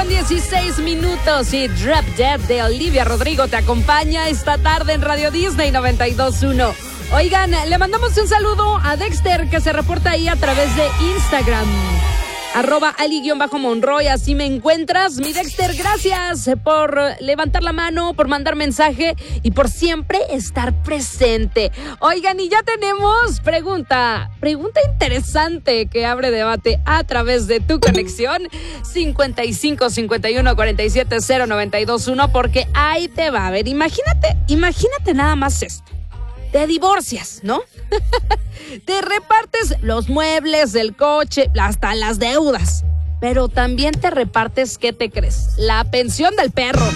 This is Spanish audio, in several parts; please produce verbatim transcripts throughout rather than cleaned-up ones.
con dieciséis minutos y Drop Dead de Olivia Rodrigo te acompaña esta tarde en Radio Disney noventa y dos punto uno. Oigan, le mandamos un saludo a Dexter que se reporta ahí a través de Instagram. Arroba Ali-Monroy, así me encuentras. Mi Dexter, gracias por levantar la mano, por mandar mensaje y por siempre estar presente. Oigan, y ya tenemos pregunta, pregunta interesante que abre debate a través de tu conexión cincuenta y cinco, cincuenta y uno, cuarenta y siete, cero, noventa y dos, uno, porque ahí te va. A ver, imagínate, imagínate nada más esto. Te divorcias, ¿no? Te repartes los muebles, el coche, hasta las deudas. Pero también te repartes, ¿qué te crees? La pensión del perro.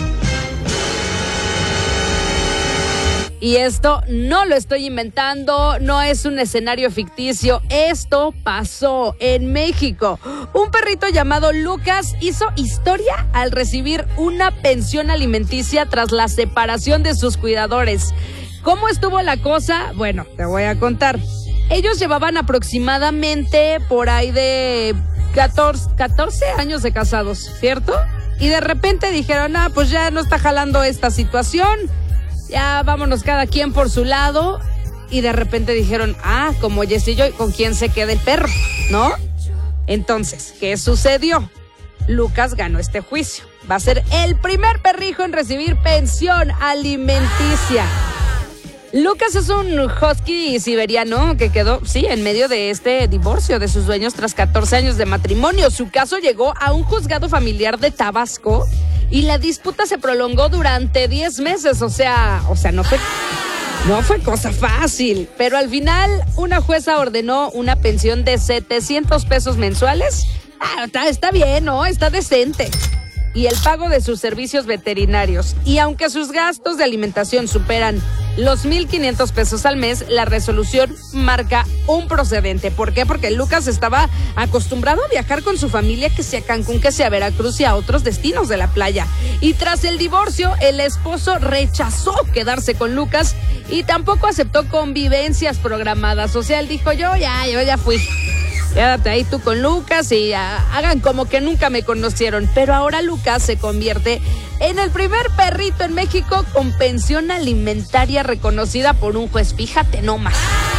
Y esto no lo estoy inventando, no es un escenario ficticio. Esto pasó en México. Un perrito llamado Lucas hizo historia al recibir una pensión alimenticia tras la separación de sus cuidadores. ¿Cómo estuvo la cosa? Bueno, te voy a contar. Ellos llevaban aproximadamente por ahí de catorce, catorce años de casados, ¿cierto? Y de repente dijeron, ah, pues ya no está jalando esta situación, ya vámonos cada quien por su lado. Y de repente dijeron, ah, como Jess y yo, ¿con quién se queda el perro? ¿No? Entonces, ¿qué sucedió? Lucas ganó este juicio. Va a ser el primer perrijo en recibir pensión alimenticia. Lucas es un husky siberiano que quedó, sí, en medio de este divorcio de sus dueños tras catorce años de matrimonio. Su caso llegó a un juzgado familiar de Tabasco y la disputa se prolongó durante diez meses. O sea, o sea, no fue, no fue cosa fácil. Pero al final, una jueza ordenó una pensión de setecientos pesos mensuales. Ah, está, está bien, ¿no? Está decente. Y el pago de sus servicios veterinarios. Y aunque sus gastos de alimentación superan los mil quinientos pesos al mes, la resolución marca un procedente. ¿Por qué? Porque Lucas estaba acostumbrado a viajar con su familia, que sea a Cancún, que sea a Veracruz y a otros destinos de la playa. Y tras el divorcio, el esposo rechazó quedarse con Lucas y tampoco aceptó convivencias programadas. O sea, él dijo, yo ya, yo ya fui. Quédate ahí tú con Lucas y ah, hagan como que nunca me conocieron. Pero ahora Lucas se convierte en el primer perrito en México con pensión alimentaria reconocida por un juez. Fíjate nomás.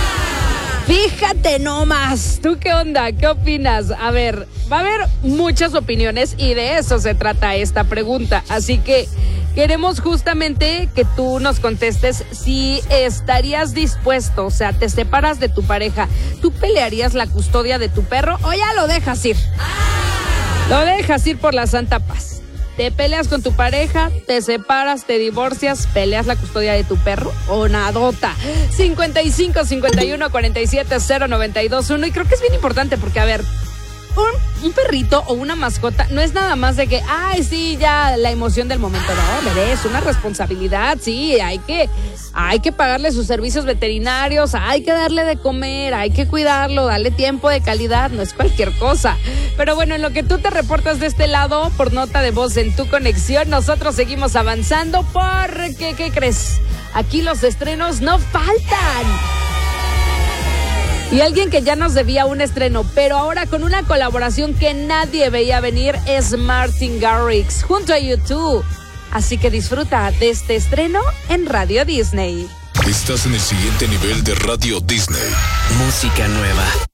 Fíjate nomás. ¿Tú qué onda? ¿Qué opinas? A ver, va a haber muchas opiniones y de eso se trata esta pregunta. Así que queremos justamente que tú nos contestes si estarías dispuesto, o sea, te separas de tu pareja, ¿tú pelearías la custodia de tu perro o ya lo dejas ir? Lo dejas ir por la santa paz. Te peleas con tu pareja, te separas, te divorcias, peleas la custodia de tu perro o nadota. cincuenta y cinco, cincuenta y uno, cuarenta y siete, cero, noventa y dos, uno. Y creo que es bien importante porque, a ver, Un, un perrito o una mascota no es nada más de que, ay, sí, ya la emoción del momento. No, bebé, es una responsabilidad, sí, hay que, hay que pagarle sus servicios veterinarios, hay que darle de comer, hay que cuidarlo, darle tiempo de calidad, no es cualquier cosa. Pero bueno, en lo que tú te reportas de este lado, por nota de voz en tu conexión, nosotros seguimos avanzando porque, ¿qué crees? Aquí los estrenos no faltan. Y alguien que ya nos debía un estreno, pero ahora con una colaboración que nadie veía venir, es Martin Garrix junto a YouTube. Así que disfruta de este estreno en Radio Disney. Estás en el siguiente nivel de Radio Disney. Música nueva.